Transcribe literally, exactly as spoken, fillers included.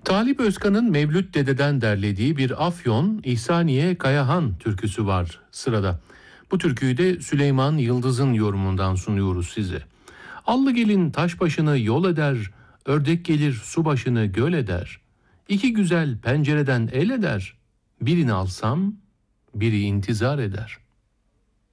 Talip Özkan'ın Mevlüt Dede'den derlediği bir Afyon İhsaniye Kayahan türküsü var sırada. Bu türküyü de Süleyman Yıldız'ın yorumundan sunuyoruz size. Allı gelin taş başını yol eder, ördek gelir su başını göl eder. İki güzel pencereden el eder, birini alsam biri intizar eder.